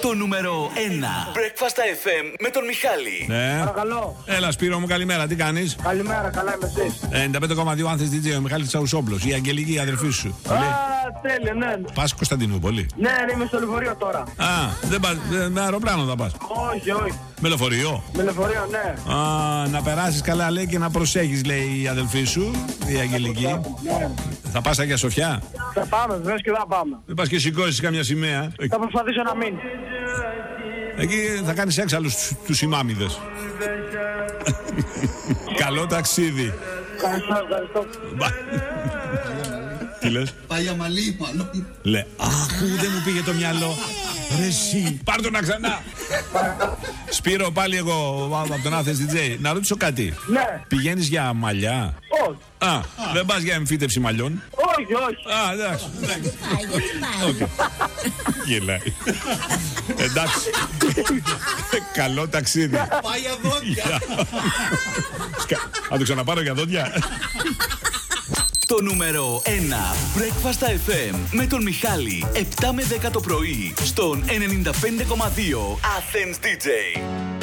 Το νούμερο 1 Breakfast FM με τον Μιχάλη. Ναι. Παρακαλώ. Έλα, Σπύρο μου, καλημέρα. Τι κάνεις? Καλημέρα, καλά είμαι εσείς. 95,2 άνθες DJ, ο Μιχάλης Τσαουσόμπλος, η Αγγελική, η αδερφή σου. Α, τέλειο, ναι. Πας Κωνσταντινούπολη? Ναι, είμαι στο λεωφορείο τώρα. Α, δεν πας, με αεροπλάνο θα πας? Όχι, όχι. Με λεωφορείο? Με λεωφορείο, ναι. Α, να περάσεις καλά, λέει, και να προσέχεις, λέει η αδελφή σου, η Αγγελική. Ναι. Θα πας Αγία Σοφιά? Θα πάμε, βεβαίως και θα πάμε. Δεν πας και σηκώσεις καμιά σημαία? Θα προσπαθήσω να μείνω. Εκεί θα κάνεις έξαλλους τους ημάμιδες. Καλό ταξίδι. Ευχαριστώ. Τι λες? Παγιαμαλή, μάλλον. Λέ, αχ, δεν μου πήγε το μυαλό. Ρε εσύ, πάρ' το να ξανά. Σπύρο, πάλι εγώ από τον Athens DJ. Να ρωτήσω κάτι. Ναι. Πηγαίνεις για μαλλιά? Όχι. Α, δεν πας για εμφύτευση μαλλιών? Όχι, όχι. Α, εντάξει. Γιατί πάει. Γελάει. Εντάξει. Καλό ταξίδι. Πάει για δόντια. Θα το ξαναπάρω για δόντια. Το νούμερο 1 Breakfast FM με τον Μιχάλη. 7 με 10 το πρωί στον 95,2 Athens DJ.